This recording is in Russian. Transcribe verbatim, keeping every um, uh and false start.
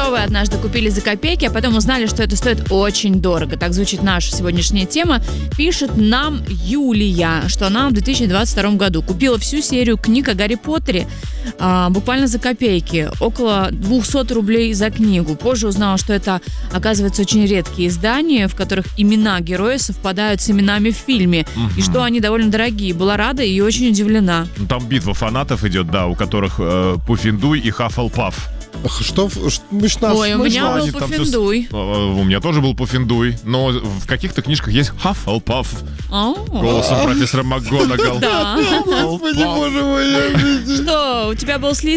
что вы однажды купили за копейки, а потом узнали, что это стоит очень дорого. Так звучит наша сегодняшняя тема. Пишет нам Юлия, что она в две тысячи двадцать втором году купила всю серию книг о Гарри Поттере а, буквально за копейки. Около двухсот рублей за книгу. Позже узнала, что это, оказывается, очень редкие издания, в которых имена героев совпадают с именами в фильме. Угу. И что они довольно дорогие. Была рада и очень удивлена. Там битва фанатов идет, да, у которых э, Пуффендуй и Хаффлпафф. Что? Мышна, Ой, у меня был Пуффендуй. Все... У меня тоже был Пуффендуй, но в каких-то книжках есть Хаффлпафф. Голосом профессора МакГонагал. Да. Господи, боже мой. Что, у тебя был Слизерин?